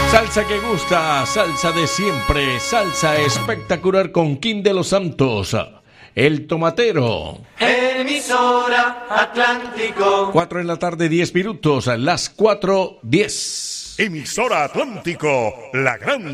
Salsa que gusta, salsa de siempre, salsa espectacular con Kim de los Santos, el tomatero. Emisora Atlántico. 4 de la tarde, 10 minutos, las 4:10. Emisora Atlántico, la gran